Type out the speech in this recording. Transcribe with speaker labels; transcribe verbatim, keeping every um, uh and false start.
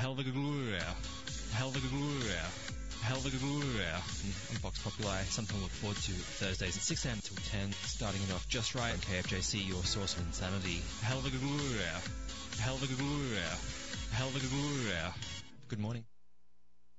Speaker 1: Helvagagluria. Helvagagluria. Helvagagluria. On Vox Populi, something to look forward to Thursdays at six a.m. till ten, starting it off just right on K F J C, your source of insanity. Helvagagluria. Helvagagluria. Helvagagluria. Good morning.